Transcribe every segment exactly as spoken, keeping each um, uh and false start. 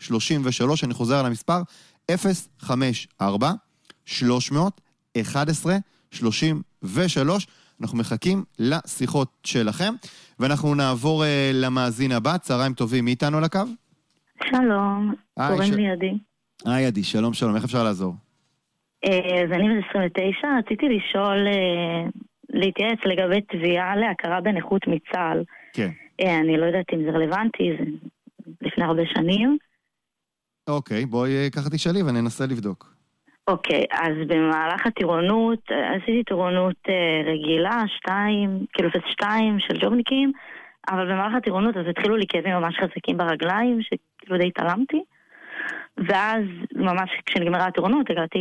שלושים ושלוש, אני חוזר על המספר, אפס חמש ארבע שלוש מאות אחת עשרה שלושים ושלוש. אנחנו מחכים לשיחות שלכם, ואנחנו נעבור uh, למאזין הבא. צהריים טובים, מי איתנו על הקו? שלום, קוראים לי עדי. היי עדי, שלום שלום, איך אפשר לעזור? אז אני בת עשרים ותשע, רציתי לשאול, להתייעץ לגבי תביעה להכרה בנכות מצה"ל. כן. אני לא יודעת אם זה רלוונטי, זה לפני הרבה שנים. אוקיי, בואי ככה תשאלי וננסה לבדוק. אוקיי, אז במהלך הטירונות, עשיתי טירונות רגילה, שתיים, כאילו אפס שתיים של ג'ובניקים, אבל במהלך הטירונות אז התחילו לי כאבים ממש חזקים ברגליים, שכאילו די התעלמתי. ואז ממש כשנגמרה הטירונות הגעתי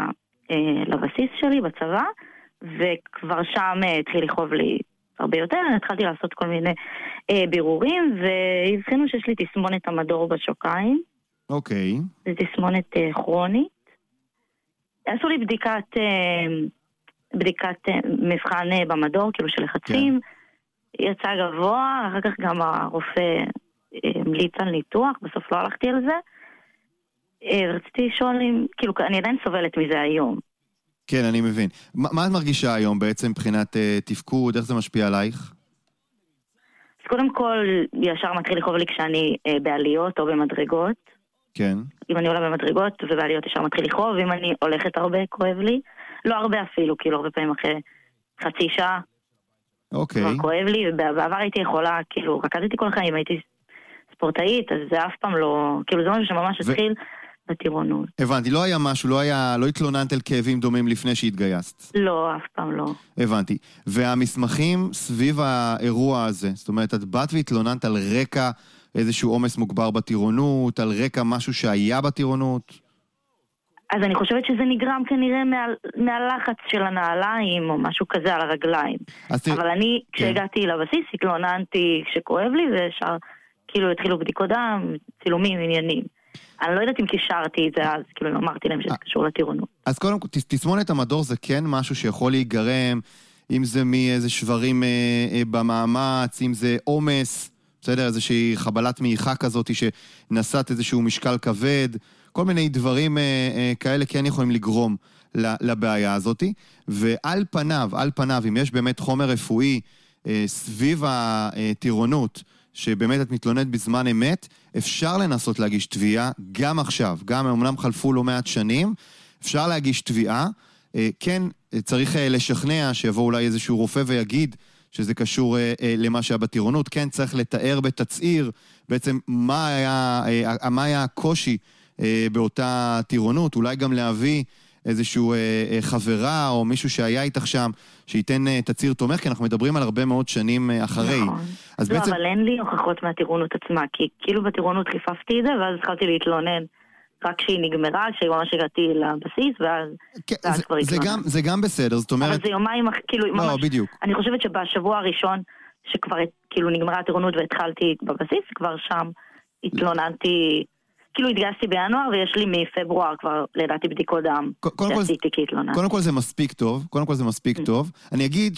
לבסיס שלי בצבא, וכבר שם התחיל לכאוב לי הרבה יותר. התחלתי לעשות כל מיני בירורים, והבחינו שיש לי תסמונת המדור בשוקיים. אוקיי. זה תסמונת כרונית. עשו לי בדיקת, בדיקת מבחן במדור, כאילו של לחצים. כן. יצא גבוה, אחר כך גם הרופא המליץ על ניתוח, בסוף לא הלכתי על זה. רציתי לשאול אם, כאילו, אני עדיין סובלת מזה היום. כן, אני מבין. מה, מה את מרגישה היום בעצם מבחינת uh, תפקוד? איך זה משפיע עלייך? אז קודם כל, ישר מתחיל לכאוב לי כשאני uh, בעליות או במדרגות. כן. אם אני עולה במדרגות ובעליות ישר מתחיל לכאוב, אם אני הולכת הרבה, כואב לי. לא הרבה אפילו, כאילו, הרבה פעמים אחרי חצי שעה. אוקיי. כבר כואב לי, ובעבר הייתי יכולה, כאילו, רקדתי כל החיים, הייתי ספורטאית, אז זה אף פעם לא, כאילו, זה משהו שממש ו... התחיל... בטירונות. הבנתי, לא היה משהו, לא היה, לא התלוננת על כאבים דומים לפני שהתגייסת. לא, אף פעם לא. הבנתי. והמסמכים סביב האירוע הזה, זאת אומרת, את באת והתלוננת על רקע איזשהו עומס מוגבר בטירונות, על רקע משהו שהיה בטירונות? אז אני חושבת שזה נגרם כנראה מה, מהלחץ של הנעליים, או משהו כזה על הרגליים. אבל תר... אני, כן. כשהגעתי לבסיס, התלוננתי שכואב לי, ושאר, כאילו, התחילו בדיקות דם, צילומים, עניינים. אני לא יודעת אם קישרתי את זה אז, כאילו אמרתי להם שזה קשור לטירונות. אז קודם כל, תסמונת המדור זה כן משהו שיכול להיגרם, אם זה מאיזה שברים אה, אה, במאמץ, אם זה עומס, בסדר, איזושהי חבלת מעיכה כזאת שנסעת איזשהו משקל כבד, כל מיני דברים אה, אה, כאלה כן יכולים לגרום לבעיה הזאת, ועל פניו, על פניו, אם יש באמת חומר רפואי אה, סביב הטירונות, שבאמת את מתלוננת בזמן אמת, אפשר לנסות להגיש תביעה גם עכשיו, גם אמנם חלפו לא מעט שנים, אפשר להגיש תביעה, כן, צריך לשכנע שיבוא אולי איזשהו רופא ויגיד שזה קשור למה שהיה בטירונות, כן, צריך לתאר בתצעיר בעצם מה היה, מה היה הקושי באותה טירונות, אולי גם להביא איזשהו אה, חברה או מישהו שהיה איתך שם, שייתן אה, תציר תומך, כי אנחנו מדברים על הרבה מאוד שנים אה, אחרי. נכון. אז לא, בעצם... אבל אין לי הוכחות מהטירונות עצמה, כי כאילו בטירונות חיפפתי את זה, ואז התחלתי להתלונן רק כשהיא נגמרה, כשממש הגעתי לבסיס, ואז, כן, ואז זה, כבר זה, התלונן. גם, זה גם בסדר, זאת אומרת... אבל זה יומיים, כאילו, לא, ממש... בדיוק. אני חושבת שבשבוע הראשון, שכבר כאילו נגמרה הטירונות והתחלתי בבסיס, כבר שם התלוננתי... כאילו התגייסתי בינואר, ויש לי מפברואר כבר לדעתי בדיקות דם שעשיתי כהתלונן. קודם כל זה מספיק טוב, קודם כל זה מספיק טוב. אני אגיד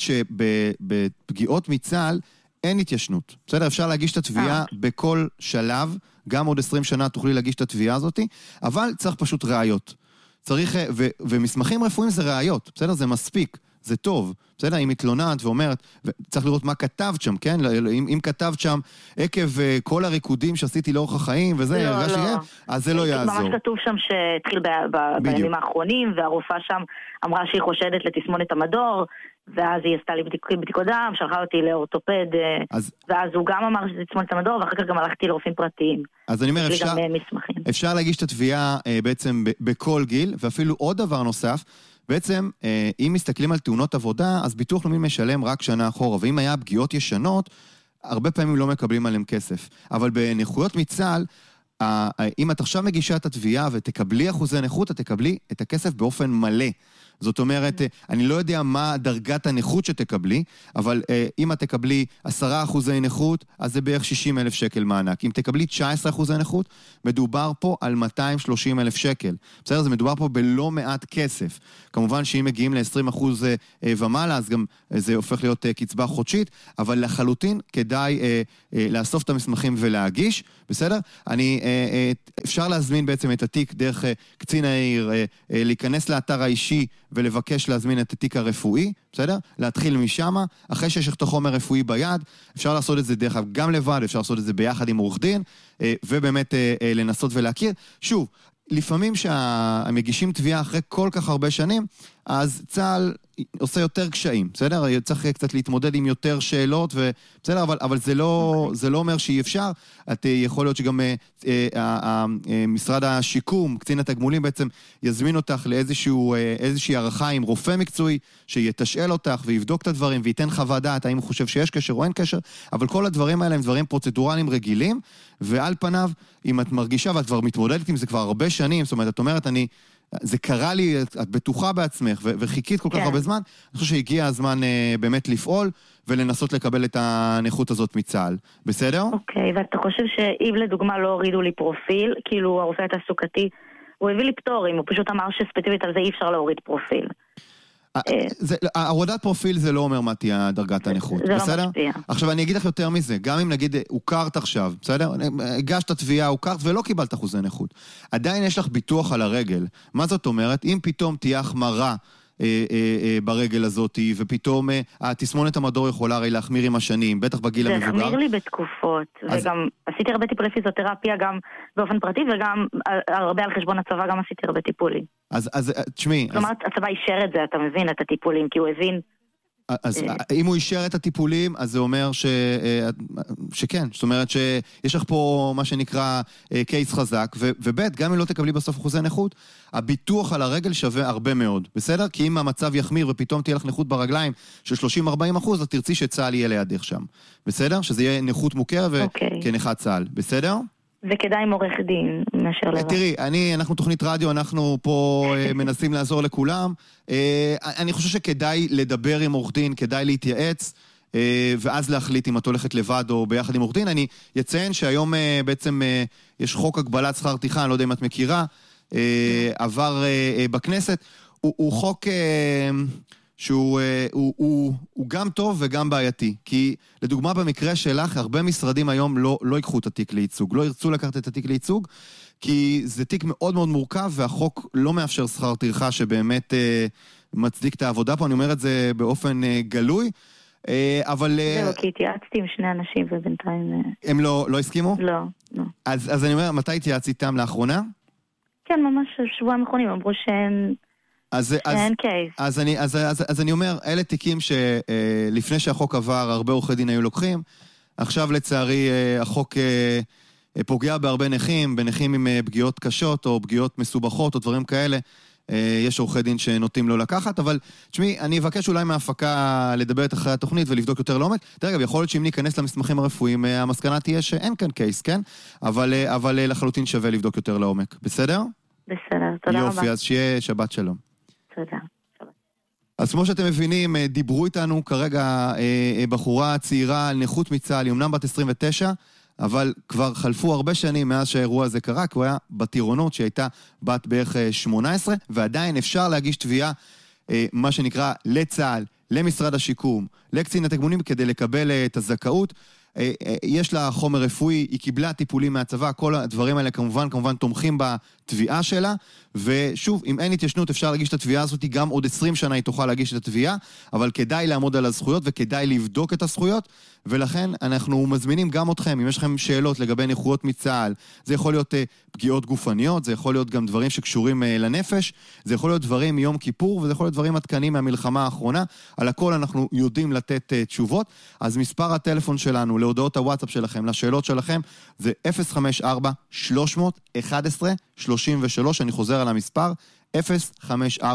שבפגיעות מצה"ל אין התיישנות. בסדר, אפשר להגיש את התביעה בכל שלב, גם עוד עשרים שנה תוכלי להגיש את התביעה הזאת, אבל צריך פשוט ראיות. צריך, ומסמכים רפואיים זה ראיות, בסדר, זה מספיק. זה טוב, בסדר? אם התלוננת ואומרת, צריך לראות מה כתבת שם, כן? אם, אם כתבת שם, עקב כל הריקודים שעשיתי לאורך החיים, וזה, לא, לא. שיהיה, אז זה לא יעזור. ממש כתוב שם שהתחיל ב- ב- בימים האחרונים, והרופאה שם אמרה שהיא חושדת לתסמונת המדור, ואז היא עשתה לי בדיק, בדיקות דם, שלחה אותי לאורתופד, אז... ואז הוא גם אמר שזה תסמונת המדור, ואחר כך גם הלכתי לרופאים פרטיים. אז אני אומר, אפשר, אפשר להגיש את התביעה בעצם בכל גיל, ואפילו עוד דבר נוסף, בעצם, אם מסתכלים על תאונות עבודה, אז ביטוח לאומי משלם רק שנה אחורה, ואם היה פגיעות ישנות, הרבה פעמים לא מקבלים עליהם כסף. אבל בנכויות מצה"ל, אם את עכשיו מגישה את התביעה ותקבלי אחוזי נכות, את תקבלי את הכסף באופן מלא. זאת אומרת, אני לא יודע מה דרגת הנכות שתקבלי, אבל אם את תקבלי עשרה אחוזי נכות, אז זה בערך שישים אלף שקל מענק. אם תקבלי תשעה עשר אחוזי נכות, מדובר פה על מאתיים ושלושים אלף שקל. בסדר, זה מדובר פה בלא מעט כסף. כמובן שאם מגיעים ל-עשרים אחוז ומעלה, אז גם זה הופך להיות קצבה חודשית, אבל לחלוטין כדאי לאסוף את המסמכים ולהגיש, בסדר? אני, אפשר להזמין בעצם את התיק דרך קצין העיר, להיכנס לאתר האישי ולבקש להזמין את התיק הרפואי, בסדר? להתחיל משם, אחרי שיש את החומר רפואי ביד, אפשר לעשות את זה דרך גם לבד, אפשר לעשות את זה ביחד עם עורך דין, ובאמת לנסות ולהכיר. שוב, לפעמים שהמגישים תביעה אחרי כל כך הרבה שנים, אז צה"ל עושה יותר קשיים, בסדר? צריך קצת להתמודד עם יותר שאלות, בסדר? אבל, אבל זה לא, זה לא אומר שאי אפשר. את יכול להיות שגם אה, אה, אה, משרד השיקום, קצין התגמולים בעצם יזמין אותך לאיזשהו, אה, איזושהי ערכה עם רופא מקצועי, שיתשאל אותך ויבדוק את הדברים, וייתן חוות דעת, האם הוא חושב שיש קשר או אין קשר, אבל כל הדברים האלה הם דברים פרוצדורליים רגילים, ועל פניו, אם את מרגישה ואת כבר מתמודדת עם זה כבר הרבה שנים, זאת אומרת, את אומרת, אני... זה קרה לי, את בטוחה בעצמך, וחיכית כל כך הרבה זמן, אני חושב שהגיע הזמן באמת לפעול, ולנסות לקבל את הנכות הזאת מצה"ל. בסדר? אוקיי, ואתה חושב שאם לדוגמה לא הורידו לי פרופיל, כאילו הרופא התעסוקתי, הוא הביא לי פטורים, הוא פשוט אמר שספציפית על זה אי אפשר להוריד פרופיל. ההורדת פרופיל זה לא אומר מה תהיה דרגת הנכות, בסדר? עכשיו אני אגיד לך יותר מזה, גם אם נגיד הוכרת עכשיו, בסדר? הגשת תביעה, הוכרת ולא קיבלת אחוזי נכות, עדיין יש לך ביטוח על הרגל. מה זאת אומרת? אם פתאום תהיה החמרה ברגל הזאת, ופתאום התסמונת המדור יכולה הרי להחמיר עם השנים, בטח בגיל המבוגר. זה החמיר לי בתקופות, וגם עשיתי הרבה טיפולי פיזיותרפיה גם באופן פרטי, וגם הרבה על חשבון הצבא גם עשיתי הרבה טיפולים. אז, אז, תשמעי... זאת אומרת, הצבא אישר את זה, אתה מבין, את הטיפולים, כי הוא הבין... אז אם הוא אישר את הטיפולים, אז זה אומר ש... שכן, זאת אומרת שיש לך פה מה שנקרא קייס חזק, ובית, גם אם לא תקבלי בסוף אחוזי נכות, הביטוח על הרגל שווה הרבה מאוד, בסדר? כי אם המצב יחמיר ופתאום תהיה לך נכות ברגליים של שלושים עד ארבעים אחוז, אז תרצי שצה"ל יהיה לידך שם, בסדר? שזה יהיה נכות מוכרת וכנחת צה"ל, בסדר? וכדאי עם עורך דין, מאשר לבד. תראי, אני, אנחנו תוכנית רדיו, אנחנו פה מנסים לעזור לכולם. אני חושב שכדאי לדבר עם עורך דין, כדאי להתייעץ, ואז להחליט אם את הולכת לבד או ביחד עם עורך דין. אני אציין שהיום בעצם יש חוק הגבלת שכר טרחה, אני לא יודע אם את מכירה, עבר בכנסת. הוא, הוא חוק... שהוא הוא, הוא, הוא גם טוב וגם בעייתי. כי לדוגמה במקרה שלך, הרבה משרדים היום לא, לא ייקחו את התיק לייצוג, לא ירצו לקחת את התיק לייצוג, כי זה תיק מאוד מאוד מורכב, והחוק לא מאפשר שכר טרחה שבאמת אה, מצדיק את העבודה פה. אני אומר את זה באופן אה, גלוי, אה, אבל... זה לא, כי התייעצתי עם שני אנשים ובינתיים... הם לא, לא הסכימו? לא, לא. אז, אז אני אומר, מתי התייעצתי איתם לאחרונה? כן, ממש שבועיים האחרונים, אמרו שהם... אז, אז, אז, אני, אז, אז, אז אני אומר, אלה תיקים שלפני שהחוק עבר, הרבה עורכי דין היו לוקחים. עכשיו לצערי החוק פוגע בהרבה נכים, בנכים עם פגיעות קשות או פגיעות מסובכות או דברים כאלה. יש עורכי דין שנוטים לא לקחת, אבל תשמעי, אני אבקש אולי מההפקה לדבר את אחרי התוכנית ולבדוק יותר לעומק. דרך אגב, יכול להיות שאם ניכנס למסמכים הרפואיים, המסקנה תהיה שאין כאן קייס, כן? אבל, אבל לחלוטין שווה לבדוק יותר לעומק. בסדר? בסדר, תודה רבה. יופי, אז שיהיה שבת שלום. תודה. אז כמו שאתם מבינים, דיברו איתנו כרגע בחורה צעירה על נכות מצה"ל, היא אמנם בת עשרים ותשע, אבל כבר חלפו הרבה שנים מאז שהאירוע הזה קרה, כי הוא היה בטירונות שהייתה בת בערך שמונה עשרה, ועדיין אפשר להגיש תביעה, מה שנקרא, לצה"ל, למשרד השיקום, לקצין התגמולים, כדי לקבל את הזכאות. יש לה חומר רפואי, היא קיבלה טיפולים מהצבא, כל הדברים האלה כמובן, כמובן תומכים בתביעה שלה, ושוב, אם אין התיישנות אפשר להגיש את התביעה הזאת, גם עוד עשרים שנה היא תוכל להגיש את התביעה, אבל כדאי לעמוד על הזכויות וכדאי לבדוק את הזכויות, ולכן אנחנו מזמינים גם אתכם, אם יש לכם שאלות לגבי נכויות מצה"ל, זה יכול להיות uh, פגיעות גופניות, זה יכול להיות גם דברים שקשורים uh, לנפש, זה יכול להיות דברים מיום כיפור, וזה יכול להיות דברים עדכניים מהמלחמה האחרונה, על הכל אנחנו יודעים לתת uh, תשובות, אז מספר הטלפון שלנו, להודעות הוואטסאפ שלכם, לשאלות שלכם, זה אפס חמש ארבע שלוש אחת אחת שלוש שלוש, אני חוזר על המספר, אפס חמש ארבע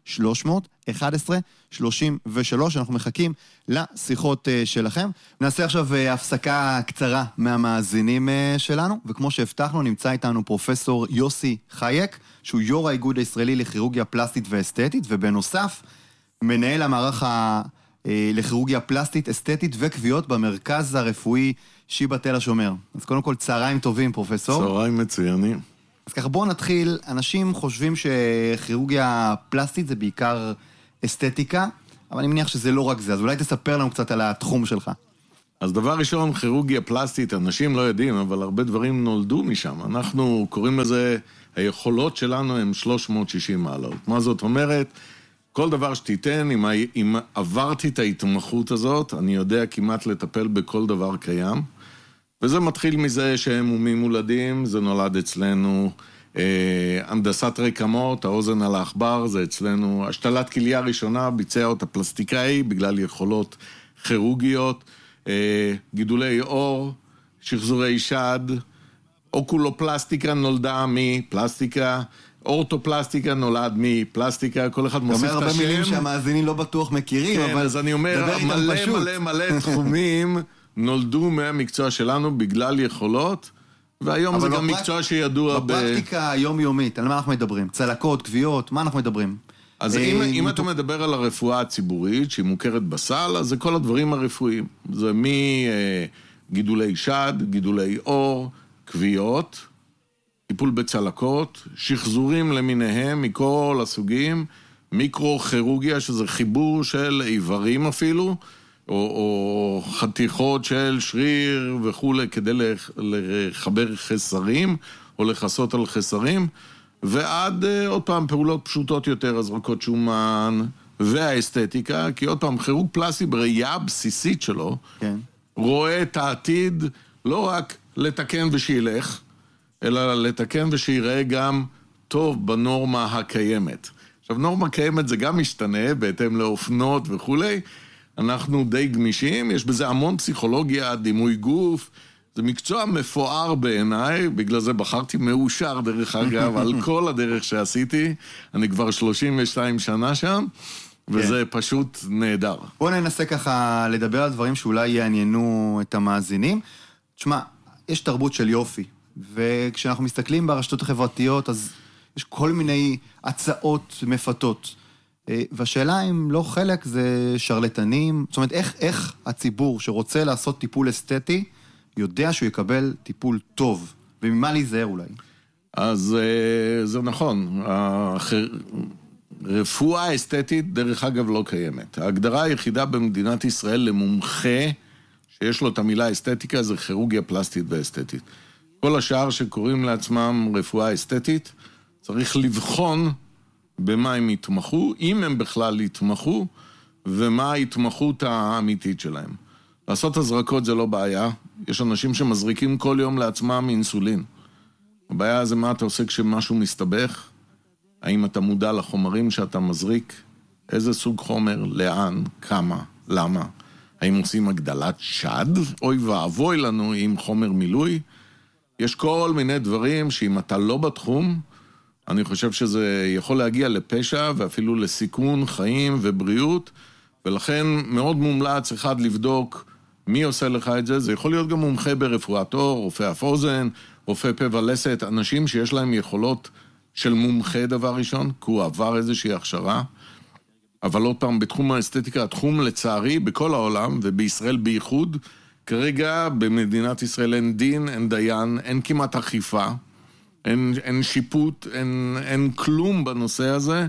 שלוש מאות אחת עשרה שלושים ושלוש. אנחנו מחכים לשיחות שלכם. נעשה עכשיו הפסקה קצרה מהמאזינים שלנו, וכמו שהבטחנו נמצא איתנו פרופסור יוסי חייק, שהוא יו"ר האיגוד הישראלי לכירורגיה פלסטית ואסתטית, ובנוסף מנהל המערך ה... לכירורגיה פלסטית, אסתטית וכוויות במרכז הרפואי שיבא תל השומר. אז קודם כל, צהריים טובים, פרופסור. צהריים מצוינים. אז ככה בואו נתחיל. אנשים חושבים שכירורגיה פלסטית זה בעיקר אסתטיקה, אבל אני מניח שזה לא רק זה, אז אולי תספר לנו קצת על התחום שלך. אז דבר ראשון, כירורגיה פלסטית, אנשים לא יודעים, אבל הרבה דברים נולדו משם. אנחנו קוראים לזה, היכולות שלנו הם שלוש מאות ושישים מעלות. מה זאת אומרת? כל דבר שתיתן, אם, אם עברתי את ההתמחות הזאת, אני יודע כמעט לטפל בכל דבר קיים. וזה מתחיל מזה שהם מומים מולדים, זה נולד אצלנו. אה, הנדסת רקמות, האוזן על העכבר, זה אצלנו. השתלת כליה ראשונה ביצע אותה פלסטיקאי, בגלל יכולות כירורגיות. אה, גידולי עור, שחזורי שד, אוקולופלסטיקה נולדה מפלסטיקה, אורטופלסטיקה נולד מפלסטיקה, כל אחד מוסיף את השם. אתה אומר הרבה מילים שהמאזינים לא בטוח מכירים, כן, אבל אז אני אומר, מלא מלא מלא תחומים נולדו מהמקצוע שלנו בגלל יכולות, והיום זה גם מקצוע שידוע ב... בפרקטיקה היומיומית, על מה אנחנו מדברים? צלקות, כוויות, מה אנחנו מדברים? אז אם, אם אתה מדבר על הרפואה הציבורית, שהיא מוכרת בסל, אז זה כל הדברים הרפואיים. זה מגידולי שד, גידולי עור, כוויות, טיפול בצלקות, שחזורים למיניהם מכל הסוגים, מיקרו-כירורגיה, שזה חיבור של איברים אפילו, או, או חתיכות של שריר וכו', כדי לחבר חסרים, או לחסות על חסרים, ועד עוד פעם פעולות פשוטות יותר, הזרקות שומן, והאסתטיקה, כי עוד פעם, כירורג פלסטי בראייה הבסיסית שלו, כן. רואה את העתיד לא רק לתקן ושילך, אלא לתקן ושיראה גם טוב בנורמה הקיימת. עכשיו, נורמה קיימת זה גם משתנה, בהתאם לאופנות וכו'. אנחנו די גמישים, יש בזה המון פסיכולוגיה, דימוי גוף, זה מקצוע מפואר בעיניי, בגלל זה בחרתי מאושר דרך אגב, על כל הדרך שעשיתי, אני כבר שלושים ושתיים שנה שם, וזה כן. פשוט נהדר. בואו ננסה ככה לדבר על דברים שאולי יעניינו את המאזינים. תשמע, יש תרבות של יופי, וכשאנחנו מסתכלים ברשתות החברתיות, אז יש כל מיני הצעות מפתות. והשאלה אם לא חלק זה שרלטנים, זאת אומרת, איך, איך הציבור שרוצה לעשות טיפול אסתטי, יודע שהוא יקבל טיפול טוב, וממה להיזהר אולי? אז זה נכון, הרפואה האסתטית דרך אגב לא קיימת. ההגדרה היחידה במדינת ישראל למומחה שיש לו את המילה אסתטיקה זה כירורגיה פלסטית ואסתטית. כל השאר שקוראים לעצמם רפואה אסתטית, צריך לבחון במה הם יתמחו, אם הם בכלל יתמחו, ומה ההתמחות האמיתית שלהם. לעשות הזרקות זה לא בעיה, יש אנשים שמזריקים כל יום לעצמם אינסולין. הבעיה זה מה אתה עושה כשמשהו מסתבך, האם אתה מודע לחומרים שאתה מזריק, איזה סוג חומר, לאן, כמה, למה, האם עושים הגדלת שד, אוי ואבוי לנו עם חומר מילוי, יש כל מיני דברים שאם אתה לא בתחום, אני חושב שזה יכול להגיע לפשע ואפילו לסיכון חיים ובריאות, ולכן מאוד מומלץ אחד לבדוק מי עושה לך את זה. זה יכול להיות גם מומחה ברפואת עור, רופא אף אוזן, רופא פה ולסת, אנשים שיש להם יכולות של מומחה דבר ראשון, כי הוא עבר איזושהי הכשרה. אבל עוד פעם, בתחום האסתטיקה, התחום לצערי בכל העולם ובישראל בייחוד, כרגע במדינת ישראל אין דין, אין דיין, אין כמעט אכיפה, אין, אין שיפוט, אין, אין כלום בנושא הזה,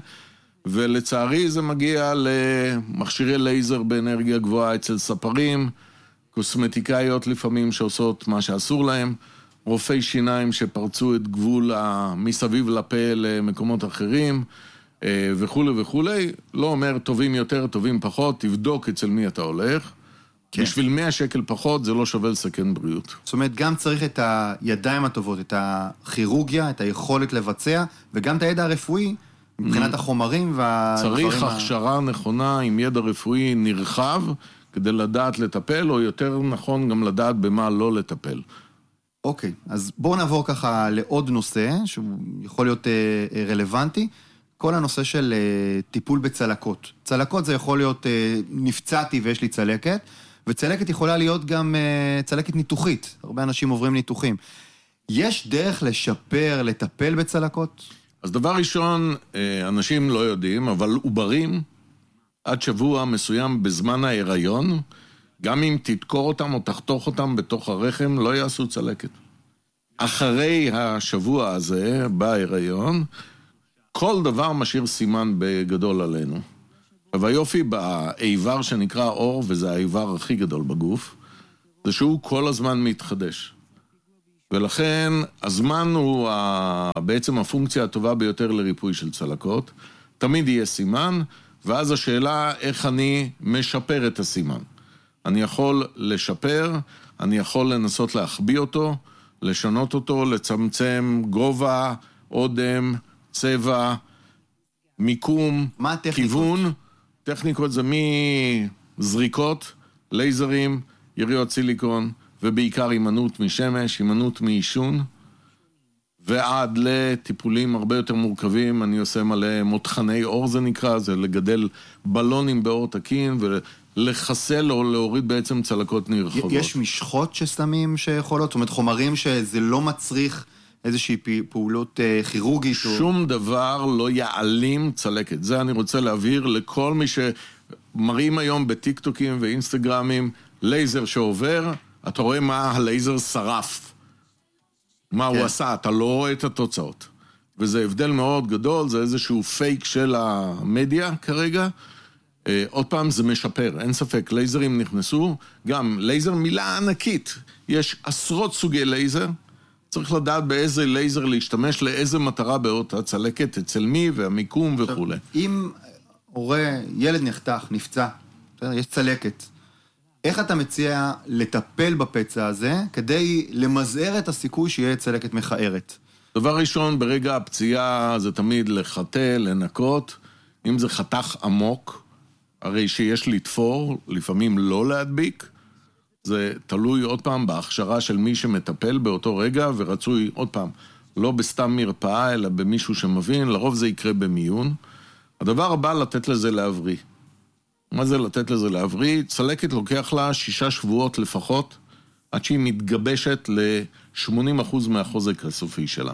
ולצערי זה מגיע למכשירי לייזר באנרגיה גבוהה אצל ספרים, קוסמטיקאיות לפעמים שעושות מה שאסור להם, רופאי שיניים שפרצו את גבול מסביב לפה למקומות אחרים, וכו' וכו'. לא אומר טובים יותר, טובים פחות, תבדוק אצל מי אתה הולך. כן. בשביל מאה שקל פחות זה לא שווה לסכן בריאות. זאת אומרת, גם צריך את הידיים הטובות, את הכירורגיה, את היכולת לבצע, וגם את הידע הרפואי, מבחינת mm-hmm. החומרים והדברים... צריך הכשרה נכונה עם ידע רפואי נרחב, כדי לדעת לטפל, או יותר נכון גם לדעת במה לא לטפל. אוקיי, אז בואו נעבור ככה לעוד נושא, שהוא יכול להיות אה, רלוונטי. כל הנושא של uh, טיפול בצלקות. צלקות זה יכול להיות, uh, נפצעתי ויש לי צלקת, וצלקת יכולה להיות גם uh, צלקת ניתוחית. הרבה אנשים עוברים ניתוחים. יש דרך לשפר, לטפל בצלקות? אז דבר ראשון, אנשים לא יודעים, אבל עוברים עד שבוע מסוים בזמן ההיריון, גם אם תדקור אותם או תחתוך אותם בתוך הרחם, לא יעשו צלקת. אחרי השבוע הזה, בהיריון, כל דבר משאיר סימן בגדול עלינו. והיופי באיבר שנקרא אור, וזה האיבר הכי גדול בגוף, זה שהוא כל הזמן מתחדש. ולכן הזמן הוא בעצם הפונקציה הטובה ביותר לריפוי של צלקות. תמיד יהיה סימן, ואז השאלה איך אני משפר את הסימן. אני יכול לשפר, אני יכול לנסות להחביא אותו, לשנות אותו, לצמצם גובה, אודם, צבע, מיקום, מה הטכניקות? כיוון. טכניקות זה מזריקות, לייזרים, יריות סיליקון, ובעיקר הימנעות משמש, הימנעות מעישון, ועד לטיפולים הרבה יותר מורכבים, אני עושה מלא מותחני אור זה נקרא, זה לגדל בלונים באור תקין, ולחסל או להוריד בעצם צלקות נרחבות. יש משחות ששמים שיכולות, זאת אומרת חומרים שזה לא מצריך איזושהי פעולות כירורגית? שום או... דבר לא יעלים צלקת, זה אני רוצה להבהיר לכל מי שמראים היום בטיקטוקים ואינסטגרמים, לייזר שעובר, אתה רואה מה הלייזר שרף, מה כן. הוא עשה, אתה לא רואה את התוצאות. וזה הבדל מאוד גדול, זה איזשהו פייק של המדיה כרגע. אה, עוד פעם זה משפר, אין ספק, לייזרים נכנסו, גם לייזר מילה ענקית, יש עשרות סוגי לייזר, צריך לדעת באיזה לייזר להשתמש, לאיזה מטרה באותה צלקת, אצל מי והמיקום וכו'. אם הורה, ילד נחתך, נפצע, יש צלקת, איך אתה מציע לטפל בפצע הזה, כדי למזער את הסיכוי שיהיה צלקת מכערת? דבר ראשון, ברגע הפציעה זה תמיד לחטא, לנקות. אם זה חתך עמוק, הרי שיש לתפור, לפעמים לא להדביק. זה תלוי עוד פעם בהכשרה של מי שמטפל באותו רגע, ורצוי עוד פעם, לא בסתם מרפאה, אלא במישהו שמבין, לרוב זה יקרה במיון. הדבר הבא, לתת לזה להבריא. מה זה לתת לזה להבריא? צלקת לוקח לה שישה שבועות לפחות, עד שהיא מתגבשת ל-שמונים אחוז מהחוזק הסופי שלה.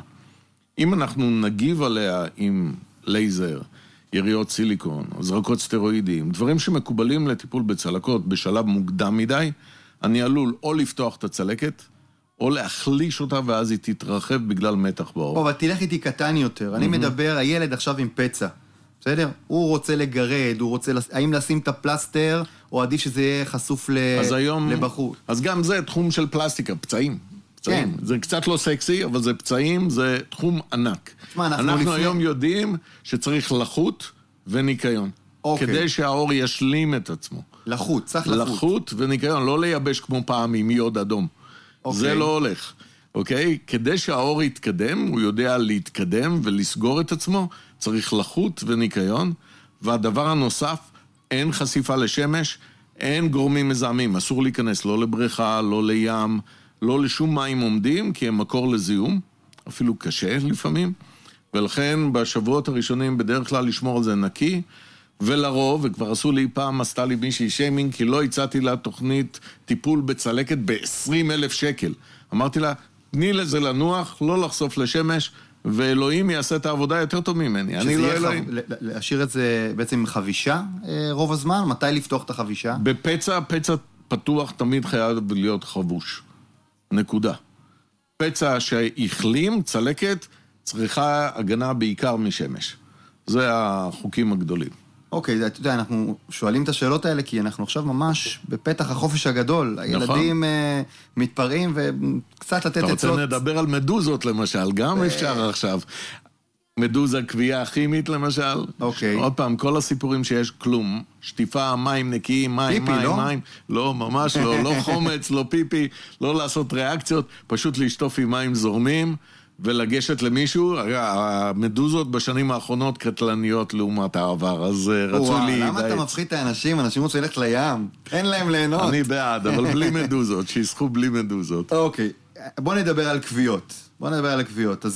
אם אנחנו נגיב עליה עם לייזר, יריות סיליקון, זרקות סטרואידים, דברים שמקובלים לטיפול בצלקות בשלב מוקדם מדי, אני עלול או לפתוח את הצלקת, או להחליש אותה ואז היא תתרחב בגלל מתח בעור. אבל תלך איתי קטן יותר. אני מדבר, הילד עכשיו עם פצע. בסדר? הוא רוצה לגרד, הוא רוצה, האם לשים את הפלסטר, או עדיף שזה יהיה חשוף לבחור? אז גם זה תחום של פלסטיקה, פצעים. פצעים. זה קצת לא סקסי, אבל זה פצעים, זה תחום ענק. אנחנו היום יודעים שצריך לחות וניקיון. כדי שהאור ישלים את עצמו. לחות, צריך לחות. לחות וניקיון, לא לייבש כמו פעם עם יוד אדום. זה לא הולך. אוקיי? כדי שהאור יתקדם, הוא יודע להתקדם ולסגור את עצמו, צריך לחות וניקיון, והדבר הנוסף, אין חשיפה לשמש, אין גורמים מזהמים, אסור להיכנס לא לבריכה, לא לים, לא לשום מים עומדים, כי הם מקור לזיהום, אפילו קשה לפעמים, ולכן בשבועות הראשונים בדרך כלל לשמור על זה נקי, ולרוב, וכבר עשו לי פעם, עשתה לי מישהי שיימינג, כי לא הצעתי לה תוכנית טיפול בצלקת ב-עשרים אלף שקל. אמרתי לה, תני לזה לנוח, לא לחשוף לשמש, ואלוהים יעשה את העבודה יותר טוב ממני. אני לא אלוהים. להשאיר את זה בעצם עם חבישה רוב הזמן? מתי לפתוח את החבישה? בפצע, פצע פתוח תמיד חייב להיות חבוש. נקודה. פצע שהחלים, צלקת, צריכה הגנה בעיקר משמש. זה החוקים הגדולים. אוקיי, אתה יודע, אנחנו שואלים את השאלות האלה, כי אנחנו עכשיו ממש בפתח החופש הגדול. הילדים מתפרעים וקצת לתת עצות. אתה רוצה לדבר על מדוזות למשל, גם אפשר עכשיו. מדוזה קביעה כימית למשל. אוקיי. עוד פעם, כל הסיפורים שיש כלום. שטיפה, מים נקיים, מים, מים, מים. לא, ממש לא. לא חומץ, לא פיפי, לא לעשות ריאקציות, פשוט לשטוף עם מים זורמים. ולגשת למישהו, המדוזות בשנים האחרונות קטלניות לעומת העבר, אז רצו לי... למה אתה מפחיד את האנשים? אנשים רוצים ללכת לים, אין להם ליהנות. אני בעד, אבל בלי מדוזות, שישחו בלי מדוזות. אוקיי, בוא נדבר על קביעות. בוא נדבר על הקביעות. אז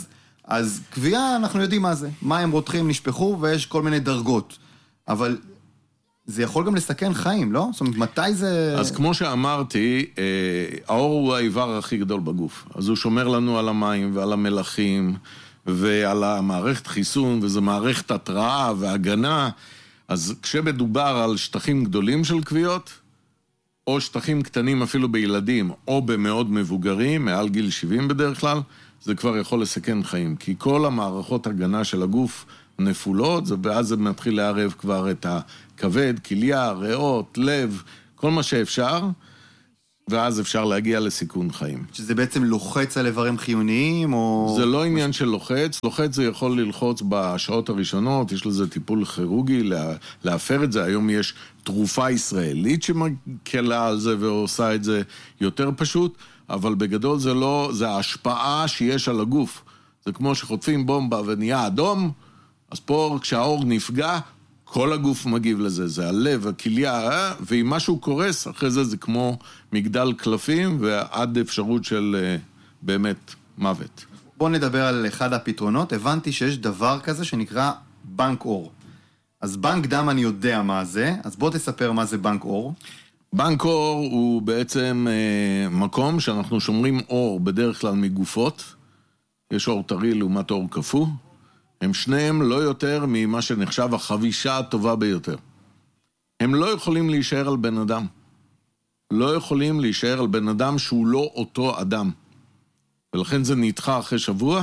אז קביעה, אנחנו יודעים מה זה. מים רותחים נשפכו ויש כל מיני דרגות. אבל זה יכול גם לסכן חיים, לא? זאת אומרת, מתי זה... אז כמו שאמרתי, האור הוא האיבר הכי גדול בגוף. אז הוא שומר לנו על המים ועל המלחים ועל המערכת חיסון, וזו מערכת התראה והגנה. אז כשמדובר על שטחים גדולים של כוויות, או שטחים קטנים אפילו בילדים, או במאוד מבוגרים, מעל גיל שבעים בדרך כלל, זה כבר יכול לסכן חיים. כי כל המערכות הגנה של הגוף נפולות, ואז זה מתחיל לערב כבר את הכבד, כליה, ריאות, לב, כל מה שאפשר, ואז אפשר להגיע לסיכון חיים. שזה בעצם לוחץ על איברים חיוניים, או... זה לא עניין של לוחץ. לוחץ זה יכול ללחוץ בשעות הראשונות, יש לזה טיפול כירורגי, לה... להפר את זה. היום יש תרופה ישראלית שמקלה על זה ועושה את זה יותר פשוט, אבל בגדול זה לא, זה ההשפעה שיש על הגוף. זה כמו שחוטפים בומבה ונהיה אדום, אז פה כשהאור נפגע, כל הגוף מגיב לזה, זה הלב, הכליה, אה? ואם משהו קורס, אחרי זה זה כמו מגדל קלפים, ועד אפשרות של uh, באמת מוות. בואו נדבר על אחד הפתרונות. הבנתי שיש דבר כזה שנקרא בנק אור. אז בנק דם אני יודע מה זה, אז בוא תספר מה זה בנק אור. בנק אור הוא בעצם uh, מקום שאנחנו שומרים אור בדרך כלל מגופות. יש אור טרי לעומת אור קפוא. הם שניהם לא יותר ממה שנחשב החבישה הטובה ביותר. הם לא יכולים להישאר על בן אדם. לא יכולים להישאר על בן אדם שהוא לא אותו אדם. ולכן זה נדחה אחרי שבוע.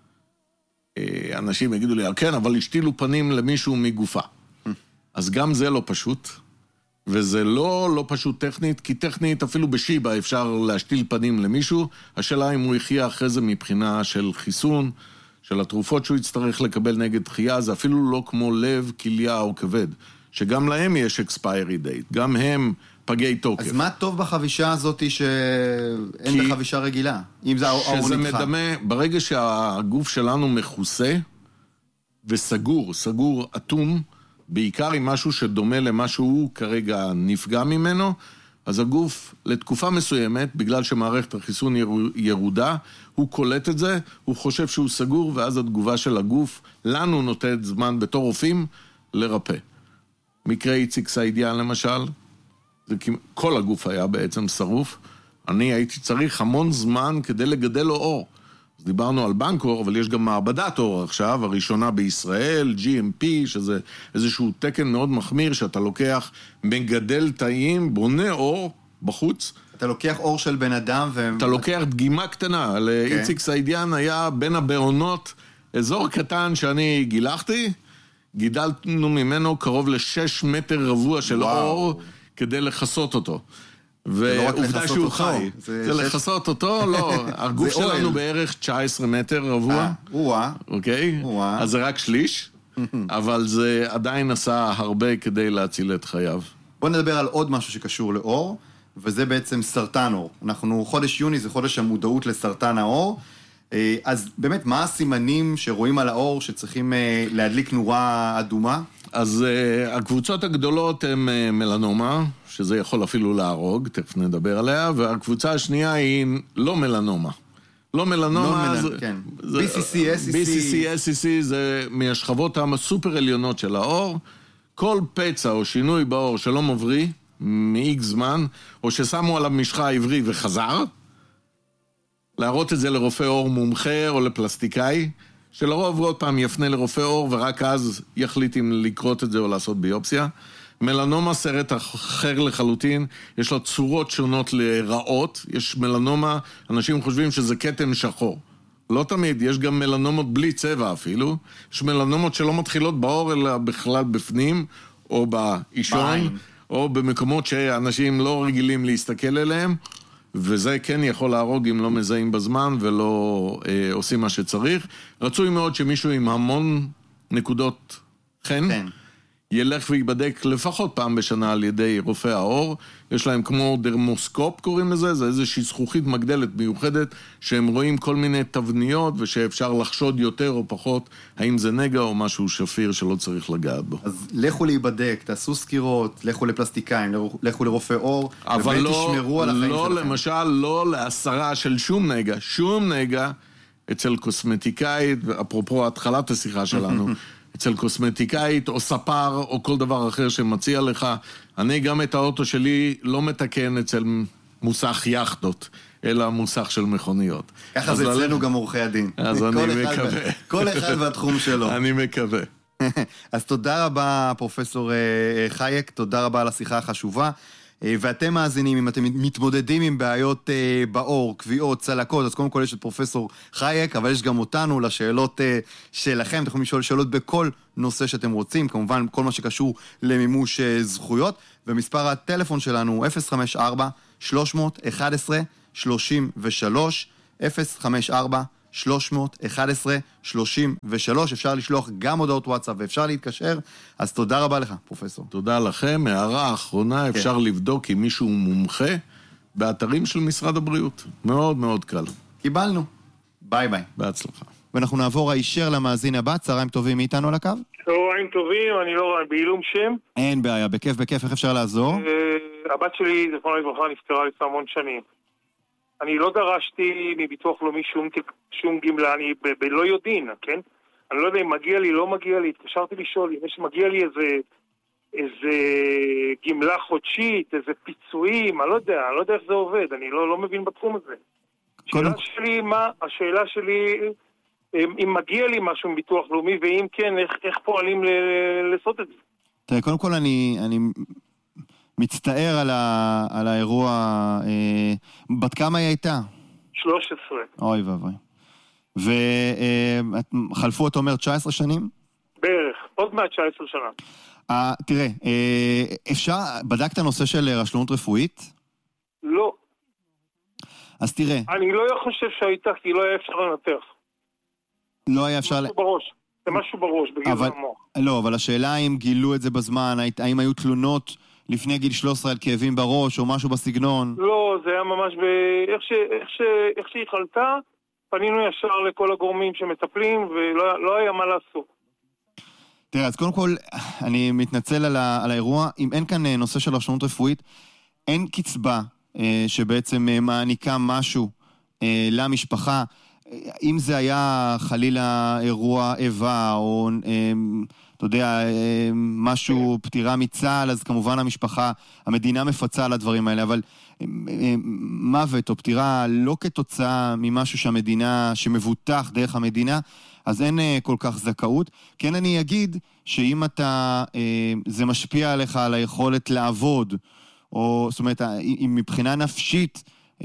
אנשים יגידו לי, כן, אבל השתילו פנים למישהו מגופה. אז גם זה לא פשוט. וזה לא, לא פשוט טכנית, כי טכנית אפילו בשיבה אפשר להשתיל פנים למישהו. השאלה אם הוא יחיה אחרי זה מבחינה של חיסון, של התרופות שהוא יצטרך לקבל נגד דחייה, זה אפילו לא כמו לב, כליה או כבד, שגם להם יש expiry date, גם הם פגי תוקף. אז מה טוב בחבישה הזאת שאין בחבישה רגילה? אם זה האור נדחה. שזה מדמה, ברגע שהגוף שלנו מכוסה וסגור, סגור אטום, בעיקר עם משהו שדומה למה שהוא כרגע נפגע ממנו, אז הגוף לתקופה מסוימת, בגלל שמערכת החיסון ירודה, הוא קולט את זה, הוא חושב שהוא סגור, ואז התגובה של הגוף לנו נותנת זמן בתור רופאים לרפא. מקרה איציק סעידיאן למשל, זה כל הגוף היה בעצם שרוף, אני הייתי צריך המון זמן כדי לגדל לו אור. אז דיברנו על בנק אור, אבל יש גם מעבדת אור עכשיו, הראשונה בישראל, ג'י אם פי, שזה איזשהו תקן מאוד מחמיר, שאתה לוקח מגדל תאים, בונה אור בחוץ. אתה לוקח אור של בן אדם ו... אתה לוקח דגימה קטנה. לאיציק סעידיאן היה בין הבעונות אזור קטן שאני גילחתי, גידלנו ממנו קרוב לשש מטר רבוע של אור כדי לחסות אותו. ועובדה שהוא חי. זה לחסות אותו? לא. הגוף שלנו בערך תשע עשרה מטר רבוע. אוקיי? אז זה רק שליש, אבל זה עדיין עשה הרבה כדי להציל את חייו. בוא נדבר על עוד משהו שקשור לאור, וזה בעצם סרטן אור. אנחנו, חודש יוני זה חודש המודעות לסרטן האור, אז באמת, מה הסימנים שרואים על האור שצריכים להדליק נורה אדומה? אז uh, הקבוצות הגדולות הן uh, מלנומה, שזה יכול אפילו להרוג, תכף נדבר עליה, והקבוצה השנייה היא לא מלנומה. לא מלנומה, לא זה, מלנ... כן. זה, בי סי סי, אס סי סי. בי סי סי, אס סי סי זה מהשכבות הסופר עליונות של האור. כל פצע או שינוי באור שלא מבריא, מאיק זמן, או ששמו עליו משחה עברי וחזר, להראות את זה לרופא אור מומחה או לפלסטיקאי, שלרוב עוד פעם יפנה לרופא אור, ורק אז יחליט אם לקרות את זה או לעשות ביופסיה. מלנומה סרט אחר לחלוטין, יש לו צורות שונות לרעות, יש מלנומה, אנשים חושבים שזה כתם שחור. לא תמיד, יש גם מלנומות בלי צבע אפילו, יש מלנומות שלא מתחילות באור, אלא בכלל בפנים, או באישון, או במקומות שאנשים לא רגילים להסתכל אליהם, וזה כן יכול להרוג אם לא מזהים בזמן ולא אה, עושים מה שצריך. רצוי מאוד שמישהו עם המון נקודות חן, כן. ילך ויבדק לפחות פעם בשנה על ידי רופא האור. יש להם כמו דרמוסקופ קוראים לזה, זה איזושהי זכוכית מגדלת מיוחדת, שהם רואים כל מיני תבניות ושאפשר לחשוד יותר או פחות האם זה נגע או משהו שפיר שלא צריך לגעת בו. אז לכו להיבדק, תעשו סקירות, לכו לפלסטיקאים, לכו לרופא אור, אבל לא, תשמרו על החיים לא שלכם. למשל, לא להסרה של שום נגע, שום נגע אצל קוסמטיקאית, אפרופו התחלת השיחה שלנו, אצל קוסמטיקאית או ספר או כל דבר אחר שמציע לך. אני גם את האוטו שלי לא מתקן אצל מוסך יחדות, אלא מוסך של מכוניות. ככה זה אצלנו גם עורכי הדין. אז אני מקווה. כל אחד והתחום שלו. אני מקווה. אז תודה רבה, פרופסור חייק, תודה רבה על השיחה החשובה. ואתם מאזינים, אם אתם מתמודדים עם בעיות בעור, קביעות, צלקות, אז קודם כל יש את פרופסור חייק, אבל יש גם אותנו לשאלות שלכם. אתם יכולים לשאול שאלות בכל נושא שאתם רוצים, כמובן כל מה שקשור למימוש זכויות, ומספר הטלפון שלנו הוא אפס חמש ארבע שלוש אחת אחת שלוש שלוש, אפס חמש ארבע שלוש אחת אחת שלוש שלוש. אפשר לשלוח גם הודעות וואטסאפ ואפשר להתקשר, אז תודה רבה לך, פרופסור. תודה לכם. הערה האחרונה, אפשר כן. לבדוק אם מישהו מומחה באתרים של משרד הבריאות. מאוד מאוד קל. קיבלנו. ביי ביי. בהצלחה. ואנחנו נעבור הישר למאזין הבא. צהריים טובים, מאיתנו על הקו? צהריים טובים, אני לא רואה בעילום שם. אין בעיה, בכיף בכיף, איך אפשר לעזור? הבת שלי, זכרונה לברכה, נפטרה לפני המון שנים. אני לא דרשתי מביטוח לאומי שום, שום גמלה, אני ב- בלא יודעין, כן? אני לא יודע אם מגיע לי, לא מגיע לי, התקשרתי לשאול אם יש מגיע לי איזה, איזה גמלה חודשית, איזה פיצויים, אני לא יודע, אני לא יודע איך זה עובד, אני לא, לא מבין בתחום הזה. השאלה שלי, מה, השאלה שלי, אם מגיע לי משהו מביטוח לאומי, ואם כן, איך, איך פועלים ל- לעשות את זה? תראה, קודם כל אני... אני... מצטער על, ה... על האירוע, אה... בת כמה היא הייתה? שלוש עשרה. אוי ואבוי. וחלפו, אתה אומר, תשע עשרה שנים? בערך, עוד מעט תשע עשרה שנה. אה, תראה, אה... אפשר, בדקת הנושא של רשלנות רפואית? לא. אז תראה. אני לא חושב שהייתה, כי לא היה אפשר לנתח. לא היה אפשר... משהו בראש, זה משהו בראש, בגיל אבל... המוח. לא, אבל השאלה האם גילו את זה בזמן, האם היו תלונות... לפני גיל שלוש עשרה על כאבים בראש או משהו בסגנון? לא, זה היה ממש ב... איך, ש... איך, ש... איך שהיא חלתה, פנינו ישר לכל הגורמים שמטפלים, ולא לא היה מה לעשות. תראה, אז קודם כל, אני מתנצל על, ה... על האירוע. אם אין כאן נושא של רשלנות רפואית, אין קצבה אה, שבעצם אה, מעניקה משהו אה, למשפחה. אם זה היה חלילה אירוע איבה או... אה, אתה יודע, משהו, פטירה מצה"ל, אז כמובן המשפחה, המדינה מפצה על הדברים האלה, אבל מוות או פטירה לא כתוצאה ממשהו שהמדינה, שמבוטח דרך המדינה, אז אין כל כך זכאות. כן, אני אגיד שאם אתה, זה משפיע עליך על היכולת לעבוד, או זאת אומרת, אם מבחינה נפשית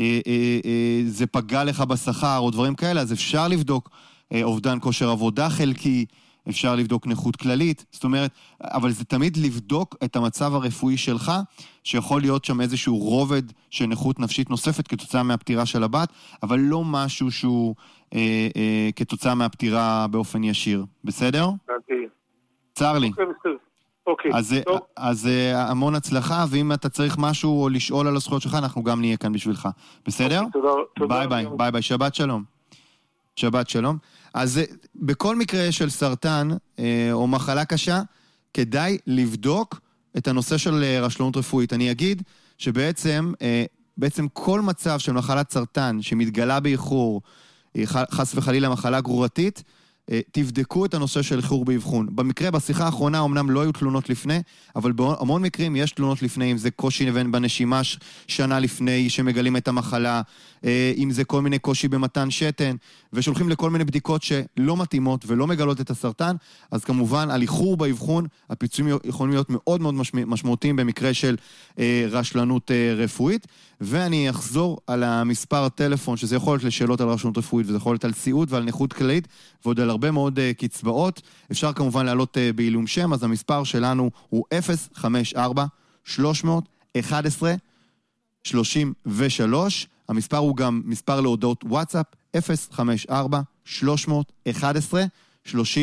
זה פגע לך בשכר או דברים כאלה, אז אפשר לבדוק אובדן כושר עבודה חלקי, אפשר לבדוק נכות כללית, זאת אומרת, אבל זה תמיד לבדוק את המצב הרפואי שלך, שיכול להיות שם איזשהו רובד של נכות נפשית נוספת כתוצאה מהפטירה של הבת, אבל לא משהו שהוא אה, אה, כתוצאה מהפטירה באופן ישיר. בסדר? אוקיי. צר לי. אוקיי, בסדר. אוקיי. אז, אז המון הצלחה, ואם אתה צריך משהו או לשאול על הזכויות שלך, אנחנו גם נהיה כאן בשבילך. בסדר? אוקיי, תודה, תודה. ביי ביי, ביי ביי, שבת שלום. שבת שלום. אז בכל מקרה של סרטן או מחלה קשה, כדאי לבדוק את הנושא של רשלנות רפואית. אני אגיד שבעצם בעצם כל מצב של מחלת סרטן שמתגלה באיחור, חס וחלילה מחלה גרורתית, תבדקו את הנושא של איחור באבחון. במקרה, בשיחה האחרונה, אמנם לא היו תלונות לפני, אבל בהמון מקרים יש תלונות לפני, אם זה קושי בנשימה שנה לפני שמגלים את המחלה, אם זה כל מיני קושי במתן שתן, ושולחים לכל מיני בדיקות שלא מתאימות ולא מגלות את הסרטן, אז כמובן, על איחור באבחון, הפיצויים יכולים להיות מאוד מאוד משמעותיים במקרה של רשלנות רפואית, ואני אחזור על המספר הטלפון, שזה יכול להיות לשאלות על רשלנות רפואית, וזה יכול להיות על סיעוד ועל נכות כללית, ועוד על הרבה מאוד קצבאות. אפשר כמובן לעלות בעילום שם, אז המספר שלנו הוא אפס חמש ארבע שלוש אחת אחת שלוש שלוש. המספר הוא גם מספר להודעות וואטסאפ, אפס חמש ארבע שלוש אחת אחת שלוש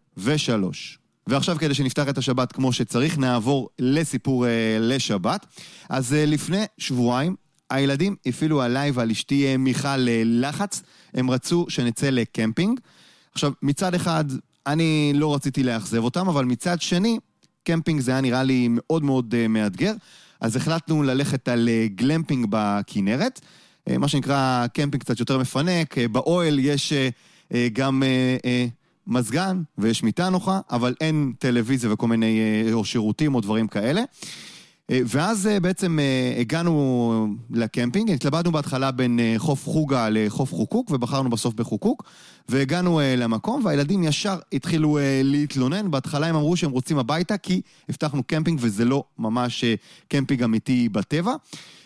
שלוש. ועכשיו כדי שנפתח את השבת כמו שצריך, נעבור לסיפור אה, לשבת. אז אה, לפני שבועיים, הילדים הפעילו עליי ועל אשתי מיכל לחץ, הם רצו שנצא לקמפינג. עכשיו, מצד אחד, אני לא רציתי לאכזב אותם, אבל מצד שני, קמפינג זה היה נראה לי מאוד מאוד uh, מאתגר, אז החלטנו ללכת על uh, גלמפינג בכנרת, uh, מה שנקרא קמפינג קצת יותר מפנק, uh, באוהל יש uh, גם מזגן ויש מיטה נוחה, אבל אין טלוויזיה וכל מיני או שירותים או דברים כאלה. ואז בעצם הגענו לקמפינג, התלבטנו בהתחלה בין חוף חוגה לחוף חוקוק, ובחרנו בסוף בחוקוק, והגענו למקום, והילדים ישר התחילו להתלונן, בהתחלה הם אמרו שהם רוצים הביתה, כי הבטחנו קמפינג וזה לא ממש קמפינג אמיתי בטבע,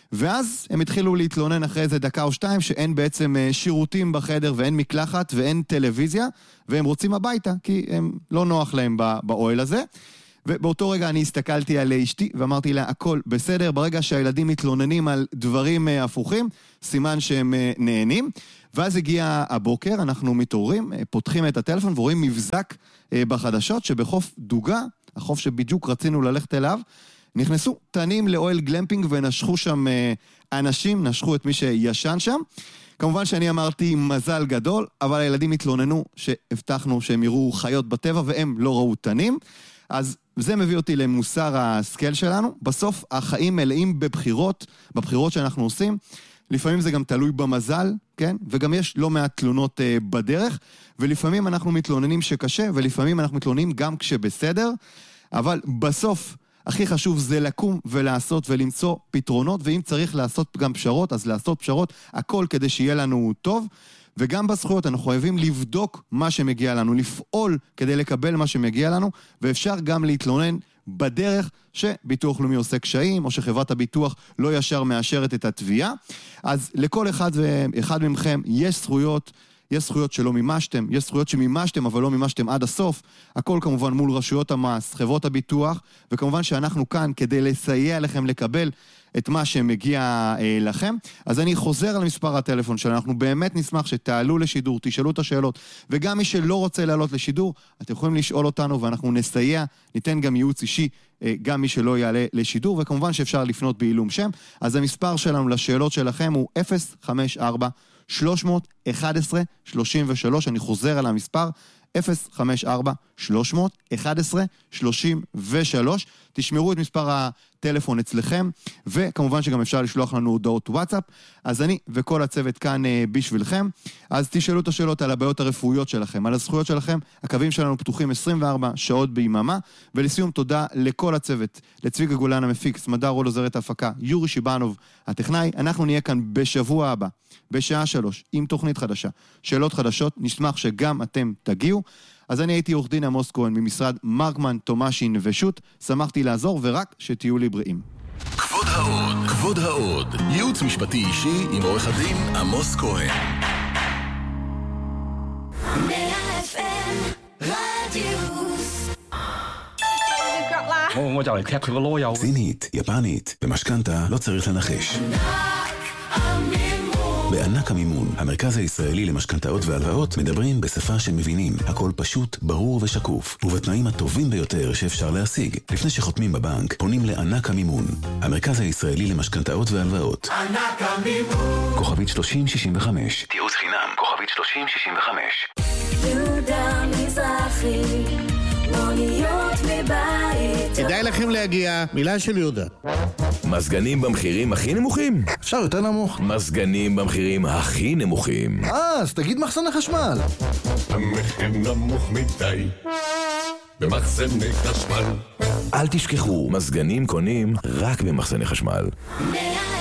ואז הם התחילו להתלונן אחרי איזה דקה או שתיים, שאין בעצם שירותים בחדר, ואין מקלחת, ואין טלוויזיה, והם רוצים הביתה, כי הם לא נוח להם באוהל הזה, ובאותו רגע אני הסתכלתי על אשתי ואמרתי לה, הכל בסדר, ברגע שהילדים מתלוננים על דברים הפוכים, סימן שהם נהנים, ואז הגיע הבוקר, אנחנו מתעוררים, פותחים את הטלפון ורואים מבזק בחדשות, שבחוף דוגה, החוף שבדיוק רצינו ללכת אליו, נכנסו תנים לאוהל גלמפינג ונשכו שם אנשים, נשכו את מי שישן שם, כמובן שאני אמרתי מזל גדול, אבל הילדים התלוננו שהבטחנו שהם יראו חיות בטבע והם לא ראו תנים, אז זה מביא אותי למוסר הסקל שלנו. בסוף החיים מלאים בבחירות, בבחירות שאנחנו עושים. לפעמים זה גם תלוי במזל, כן? וגם יש לא מעט תלונות uh, בדרך, ולפעמים אנחנו מתלוננים שקשה, ולפעמים אנחנו מתלוננים גם כשבסדר, אבל בסוף הכי חשוב זה לקום ולעשות ולמצוא פתרונות, ואם צריך לעשות גם פשרות, אז לעשות פשרות, הכל כדי שיהיה לנו טוב. וגם בזכויות אנחנו חייבים לבדוק מה שמגיע לנו, לפעול כדי לקבל מה שמגיע לנו, ואפשר גם להתלונן בדרך שביטוח לאומי עושה קשיים, או שחברת הביטוח לא ישר מאשרת את התביעה. אז לכל אחד ואחד ממכם יש זכויות, יש זכויות שלא מימשתם, יש זכויות שמימשתם אבל לא מימשתם עד הסוף, הכל כמובן מול רשויות המס, חברות הביטוח, וכמובן שאנחנו כאן כדי לסייע לכם לקבל את מה שמגיע אה, לכם. אז אני חוזר על מספר הטלפון שלנו, אנחנו באמת נשמח שתעלו לשידור, תשאלו את השאלות, וגם מי שלא רוצה לעלות לשידור, אתם יכולים לשאול אותנו ואנחנו נסייע, ניתן גם ייעוץ אישי, אה, גם מי שלא יעלה לשידור, וכמובן שאפשר לפנות בעילום שם. אז המספר שלנו לשאלות שלכם הוא אפס חמש ארבע שלוש אחת אחת שלוש שלוש, אני חוזר על המספר, אפס חמש ארבע שלוש אחת אחת שלוש שלוש, תשמרו את מספר הטלפון אצלכם, וכמובן שגם אפשר לשלוח לנו הודעות וואטסאפ, אז אני וכל הצוות כאן בשבילכם, אז תשאלו את השאלות על הבעיות הרפואיות שלכם, על הזכויות שלכם, הקווים שלנו פתוחים עשרים וארבע שעות ביממה, ולסיום תודה לכל הצוות, לצביגה גולן המפיק, סמדר רול עוזרת ההפקה, יורי שיבנוב הטכנאי, אנחנו נהיה כאן בשבוע הבא, בשעה שלוש, עם תוכנית חדשה, שאלות חדשות, נשמח שגם אתם תגיעו, אז אני הייתי עורך דין עמוס כהן ממשרד מרקמן, תומאשין ושות, שמחתי לעזור ורק שתהיו לי בריאים. כבוד העוד, כבוד העוד, ייעוץ משפטי אישי עם עורך הדין עמוס כהן. מאה אף אם רדיוס. סינית, יפנית, במשכנתה לא צריך לנחש. בענק המימון, המרכז הישראלי למשכנתאות והלוואות, מדברים בשפה שמבינים. הכל פשוט, ברור ושקוף, ובתנאים הטובים ביותר שאפשר להשיג. לפני שחותמים בבנק, פונים לענק המימון, המרכז הישראלי למשכנתאות והלוואות. ענק המימון. כוכבית שלושים שישים וחמש. תיעוץ חינם, כוכבית שלושים שישים וחמש. יהודה מזרחי, מוניות מבית. כדאי לכם להגיע, מילה של יהודה. מזגנים במחירים הכי נמוכים? אפשר יותר נמוך. מזגנים במחירים הכי נמוכים. אה, אז תגיד מחסני חשמל. המחיר נמוך מדי במחסני חשמל. אל תשכחו, מזגנים קונים רק במחסני חשמל.